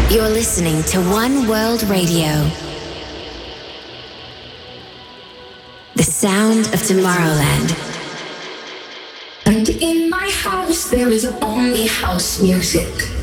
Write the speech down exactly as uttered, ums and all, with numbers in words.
You're listening to One World Radio. The sound of Tomorrowland. And in my house there is only house music.